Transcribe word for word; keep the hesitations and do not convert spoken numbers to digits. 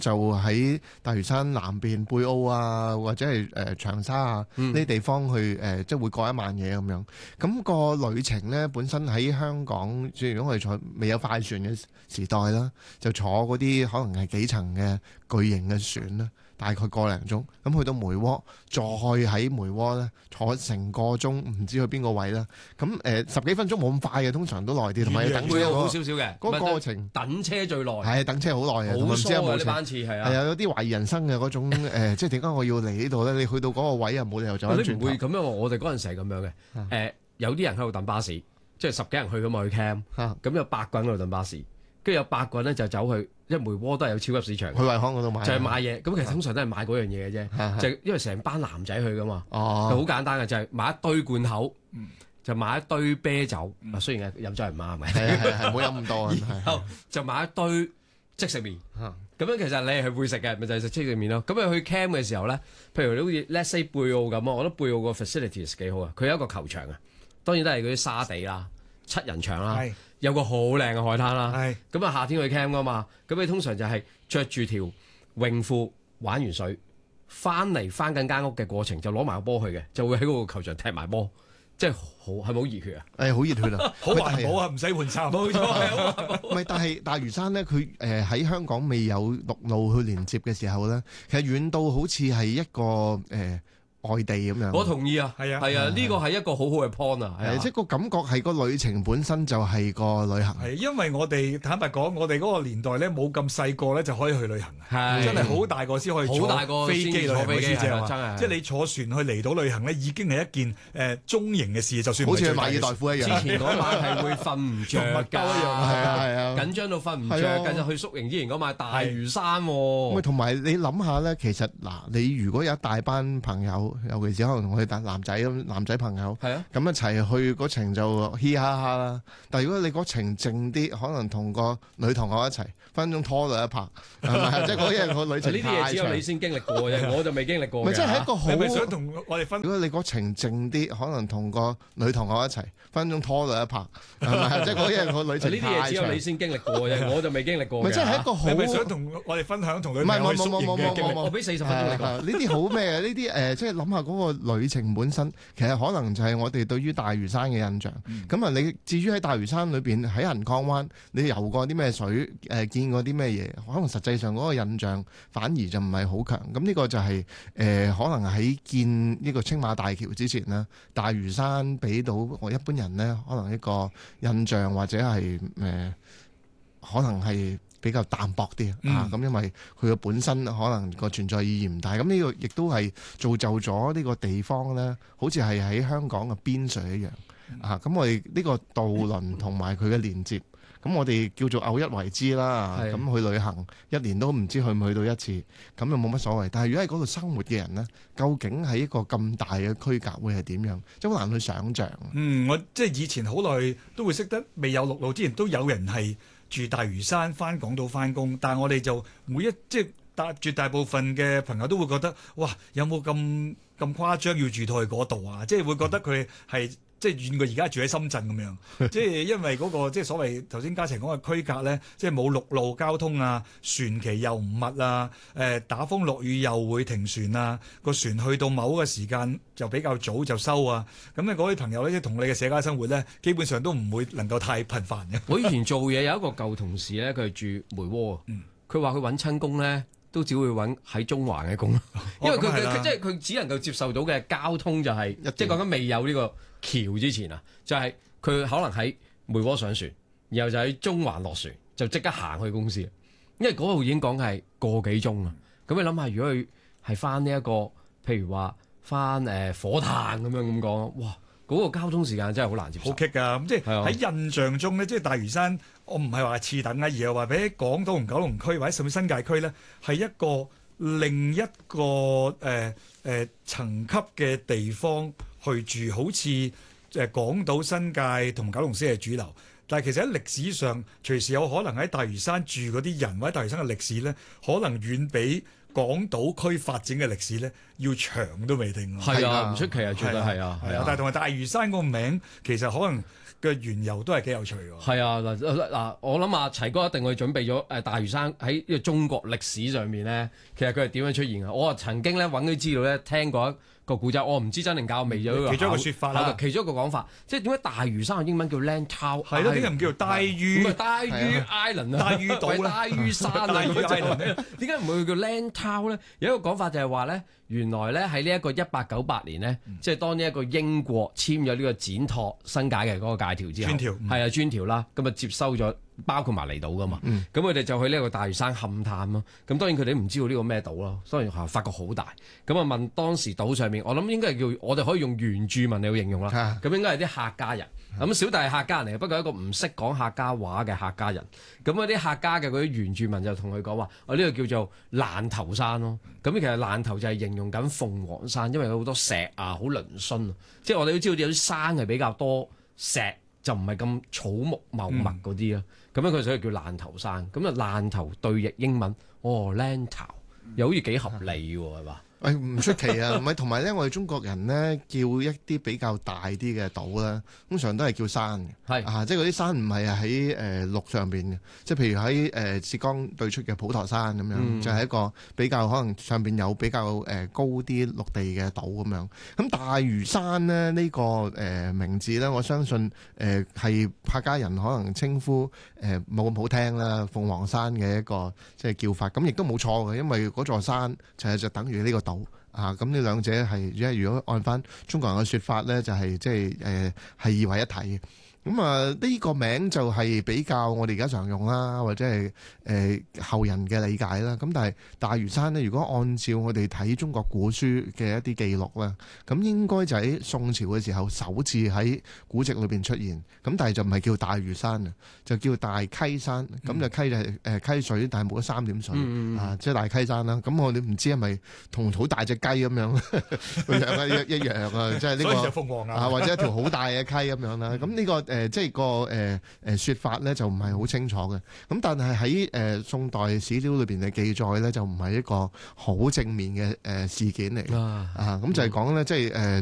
就喺大嶼山南邊貝澳啊，或者係誒、呃、長沙啊呢啲、嗯、地方去誒、呃，即係會過一晚嘢咁樣。咁、那個旅程咧本身喺香港，即係如果我哋坐未有快船嘅時代啦，就坐嗰啲可能係幾層嘅巨型嘅船啦。大概個零鐘，咁去到梅窩，再喺梅窩咧坐成個鐘，唔知去邊個位啦。咁誒、呃、十幾分鐘冇咁快嘅，通常都耐啲，同埋要等車、那個。 好少少嘅，嗰個過程等車最耐。係等車好耐嘅， 好疏嘅呢班次係啊。係啊， 有啲懷疑人生嘅嗰種誒、呃，即係點解我要嚟呢度咧？你去到嗰個位啊，冇理由走翻轉頭。 你唔會咁樣，我哋嗰陣時係咁樣嘅。誒、呃，有啲人喺度等巴士，即係十幾人去咁嘛去 camp，咁有八個人喺度等巴士。跟住有八個人咧就走去，因為梅窩都係有超級市場， 去惠康嗰度買， 就係買嘢。咁其實通常都係買嗰樣嘢嘅啫，就係因為成班男仔去噶嘛， 哦、 就好簡單嘅，就係、是、買一堆罐頭，嗯、就買一堆啤酒。嗯、雖然係飲酒唔啱嘅， 係係係，唔好飲咁多。 然後就買一堆即食麵。咁樣其實你係會食嘅，咪就係食即食麵咯。咁你去 camp 嘅時候咧，譬如你好似 let's say 貝澳咁，我覺得貝澳個 facilities 幾好啊。佢有一個球場啊，當然都係嗰啲沙地啦。七人場啦，有個好靚嘅海灘啦，咁啊夏天去 camp 噶嘛，咁你通常就係着住條泳褲玩完水，翻嚟翻緊間屋嘅過程就攞埋個波去嘅，就會喺嗰個球場踢埋波，即係好係咪好熱血啊？ 誒好熱血啊！ 好環保啊，唔使換衫， 冇錯係好環保。 唔係，但係大嶼山咧，佢誒喺香港未有陸路去連接嘅時候咧，其實遠到好似係一個誒。呃外地咁樣， 我同意啊，係啊，係啊，呢個係一個好好嘅 point 啊，係即係個感覺係個旅程本身就係個旅行。 係因為我哋坦白講，我哋嗰個年代咧冇咁細個咧就可以去旅行，係真係好大個先可以坐飛機旅行。即係即係你坐船去離島旅行咧，已經係一件誒中型嘅事，就算好似去馬爾代夫一樣。 之前嗰晚係會瞓唔着㗎， 係啊係啊， 緊張到瞓唔着。跟住去宿營之前嗰晚大嶼山， 喂，同埋你諗下咧，其實嗱，你如果有一大班朋友。尤其是可能同佢哋男仔咁男仔朋友，係啊，咁一齊去嗰程就嘻哈哈啦。但係如果你嗰程靜啲，可能同個女同學一齊，分鐘拖到一拍，係咪？即係嗰日個旅程太長。呢啲嘢只有你先經歷過啫，我就未經歷過。咪即係一個好。 你咪想同我哋分？ 如果你嗰程靜啲，可能同個女同學一齊，分鐘拖到一拍，係咪？即係嗰日個旅程太長。呢啲嘢只有你先經歷過啫，我就未經歷過。 咪即係一個好。 你咪想同我哋分享同女朋友去宿營嘅經歷？ 我俾四十分鐘你講。 呢啲好咩？呢啲誒，即係諗下嗰個旅程本身，其實可能就係我哋對於大嶼山嘅印象。咁啊、嗯，你至於喺大嶼山裏邊喺銀礦灣，你游過啲咩水？誒、呃，見過啲咩嘢？可能實際上嗰個印象反而就唔係好強。咁呢個就係、是、誒、呃，可能喺見呢個青馬大橋之前呢，大嶼山俾到我一般人呢，可能一個印象或者係誒、呃，可能係。比較淡薄啲、嗯、啊，咁因為佢嘅本身可能個存在意義唔大，咁呢個亦都係造就咗呢個地方咧，好似係喺香港嘅邊陲一樣、嗯、啊。咁我哋呢個渡輪同埋佢嘅連接，咁我哋叫做偶一為之啦。咁去旅行一年都唔知去唔去到一次，咁就冇乜所謂。但係如果喺嗰度生活嘅人呢，究竟喺一個咁大嘅區隔會係點樣？即係好難去想像。嗯， 我即係以前好耐都會識得，未有陸路之前都有人係住大嶼山翻港島翻工，但係我哋就每一即係大絕大部分嘅朋友都會覺得，哇，有冇咁咁誇張要住到去嗰度啊？即係會覺得佢係。即係遠過而家住喺深圳咁樣，即係因為嗰、那個即係所謂頭先嘉晴講嘅區隔咧，即係冇陸路交通啊，船期又唔密啊，誒、呃、打風落雨又會停船啊，個船去到某個時間就比較早就收啊，咁咧嗰啲朋友咧，即係同你嘅社交生活咧，基本上都唔會能夠太頻繁嘅。 我以前做嘢有一個舊同事咧，佢係住梅窩，佢話佢揾親工咧，都只會揾喺中環嘅工，因為佢佢、哦、即係佢只能夠接受到嘅交通就係、是，即係講緊未有呢個橋之前啊，就係、是、佢可能喺梅窩上船，然後就喺中環落船，就即刻行去公司，因為嗰度已經講係個幾鐘啊。咁你諗下，如果佢係翻呢一個，譬如話翻誒火炭咁樣咁講，哇！嗰、那個交通時間真係好難接受， 好棘㗎。咁即係喺印象中咧，即係大嶼山，我唔係話次等啊，而係話比起港島同九龍區或者甚至新界區咧，係一個另一個誒誒、呃呃、層級嘅地方去住，好似誒港島、新界同九龍先係主流。但係其實喺歷史上，隨時有可能喺大嶼山住嗰啲人或者大嶼山嘅歷史咧，可能遠比港島區發展嘅歷史咧，要長都未定。 係啊，唔出奇啊，絕對係啊，係啊。 但係同埋大嶼山個名其實可能嘅緣由都係幾有趣㗎。 係啊，嗱嗱，我諗阿齊哥一定去準備咗誒大嶼山喺呢個中國歷史上面咧，其實佢係點樣出現嘅？我啊曾經咧揾啲資料咧，聽過一個古仔，我唔知真定假，未有其中一個説法啦。 其中一個講法，即係點解大嶼山嘅英文叫 Lantau？ 係咯，點解唔叫做大嶼？ 唔係大嶼 Island 啊， 大嶼島大嶼山啊， 大嶼 Island 點解唔會叫 Lantau 咧？有一個講法就係話咧，原來咧喺呢一個一八九八年咧，即係當呢一個英國簽咗呢個展拓新界嘅嗰個界條之後， 專條係啊專條啦，咁啊接收咗。包括埋離島噶嘛，咁佢哋就去呢個大嶼山勘探咯。咁當然佢哋唔知道呢個咩島咯，當然發覺好大。咁啊問當時島上面，我諗應該係叫我哋可以用原住民嚟去形容啦。咁應該係啲客家人。咁小弟係客家人嚟，不過一個唔識講客家話嘅客家人。咁嗰啲客家嘅嗰啲原住民就同佢講話：我呢個叫做爛頭山咯。咁其實爛頭就係形容緊鳳凰山，因為有好多石啊，好嶙峋。即係我哋都知道有啲山係比較多石。就唔係咁草木茂密嗰啲啦，咁、嗯、樣佢所以叫爛頭山。咁啊爛頭對譯英文，哦 Lantau， 又好似幾合理喎，係嘛？ 誒唔出奇啊，唔係同埋咧，我哋中國人咧叫一啲比較大啲嘅島咧，通常都係叫山嘅， 係啊，即係嗰啲山唔係喺誒陸上邊嘅，即係譬如喺誒浙江對出嘅普陀山咁樣，嗯、就係一個比較可能上邊有比較誒高啲陸地嘅島咁樣。咁大嶼山咧呢、呢個誒名字咧，我相信誒係客家人可能稱呼誒冇咁好聽啦，鳳凰山嘅一個即係叫法，咁亦都冇錯嘅，因為嗰座山就係就等於呢個島。啊，咁呢兩者係，即係如果按翻中國人嘅説法咧，就係即係誒係二為一體嘅。咁啊，呢個名就係比較我哋而家常用啦，或者係誒、呃、後人嘅理解啦。咁但係大嶼山咧，如果按照我哋睇中國古書嘅一啲記錄啦，咁應該就喺宋朝嘅時候首次喺古籍裏邊出現。咁但係就唔係叫大嶼山啊，就叫大溪山。咁就溪就係誒溪水，但係冇咗三點水、嗯、啊，即係大溪山啦。咁我哋唔知係咪同好大隻雞咁樣樣一一樣啊？即係呢個鳳凰啊，或者一條好大嘅溪咁樣啦。咁呢、呢個誒、呃、即係個誒誒説法咧，就唔係好清楚嘅。咁但係喺誒宋代史料裏邊嘅記載咧，就唔係一個好正面嘅誒事件嚟嘅啊。咁就係講咧，即係誒。